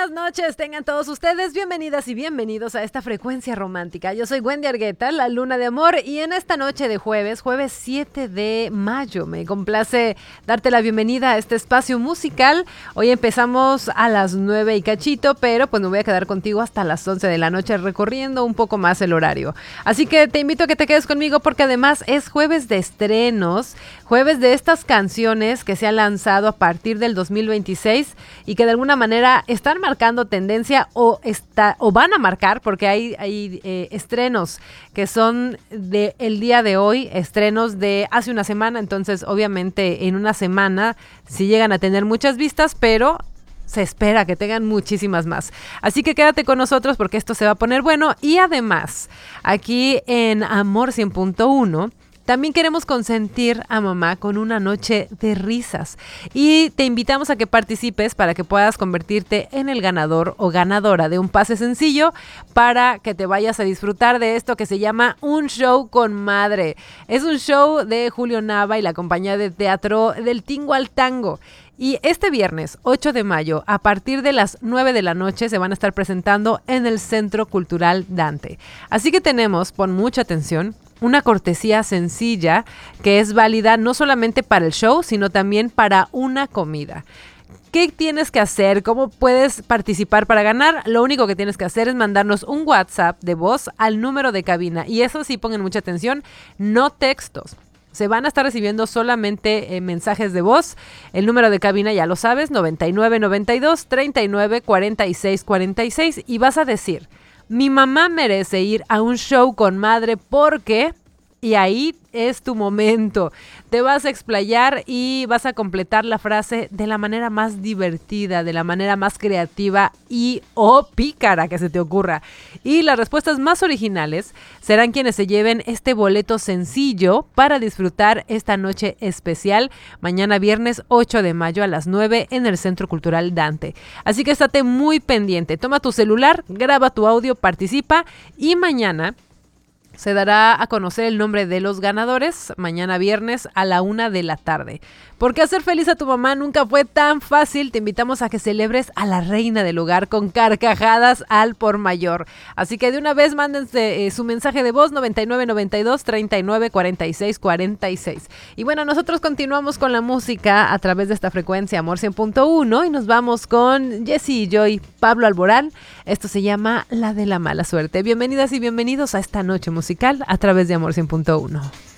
buenas noches, tengan todos ustedes bienvenidas y bienvenidos a esta frecuencia romántica. Yo soy Wendy Argueta, la luna de amor, y en esta noche de jueves 7 de mayo, me complace darte la bienvenida a este espacio musical. Hoy empezamos a las 9 y cachito, pero pues me voy a quedar contigo hasta las 11 de la noche recorriendo un poco más el horario. Así que te invito a que te quedes conmigo porque además es jueves de estrenos, jueves de estas canciones que se han lanzado a partir del 2026 y que de alguna manera están marcando tendencia o van a marcar, porque hay estrenos que son de el día de hoy, estrenos de hace una semana, entonces obviamente en una semana sí llegan a tener muchas vistas, pero se espera que tengan muchísimas más. Así que quédate con nosotros porque esto se va a poner bueno. Y además, aquí en Amor 100.1 también queremos consentir a mamá con una noche de risas y te invitamos a que participes para que puedas convertirte en el ganador o ganadora de un pase sencillo para que te vayas a disfrutar de esto que se llama Un Show con Madre. Es un show de Julio Nava y la compañía de teatro del Tingo al Tango. Y este viernes 8 de mayo, a partir de las 9 de la noche, se van a estar presentando en el Centro Cultural Dante. Así que tenemos, pon mucha atención, una cortesía sencilla que es válida no solamente para el show, sino también para una comida. ¿Qué tienes que hacer? ¿Cómo puedes participar para ganar? Lo único que tienes que hacer es mandarnos un WhatsApp de voz al número de cabina. Y eso sí, pongan mucha atención, no textos. Se van a estar recibiendo solamente mensajes de voz. El número de cabina ya lo sabes, 9992 39 46 46. Y vas a decir: mi mamá merece ir a un show con madre porque... Y ahí es tu momento. Te vas a explayar y vas a completar la frase de la manera más divertida, de la manera más creativa y o pícara que se te ocurra. Y las respuestas más originales serán quienes se lleven este boleto sencillo para disfrutar esta noche especial mañana viernes 8 de mayo a las 9 en el Centro Cultural Dante. Así que estate muy pendiente. Toma tu celular, graba tu audio, participa y mañana se dará a conocer el nombre de los ganadores mañana viernes a la 1 de la tarde. Porque hacer feliz a tu mamá nunca fue tan fácil. Te invitamos a que celebres a la reina del hogar con carcajadas al por mayor. Así que de una vez mándense su mensaje de voz 9992 39 46 46. Y bueno, nosotros continuamos con la música a través de esta frecuencia Amor 100.1 y nos vamos con Jessie y Joy, Pablo Alborán. Esto se llama La de la Mala Suerte. Bienvenidas y bienvenidos a esta noche musical a través de Amor 100.1.